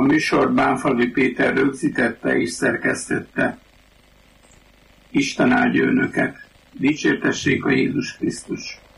A műsor Bánfalvi Péter rögzítette és szerkesztette. Isten áldja önöket! Dicsértessék a Jézus Krisztus!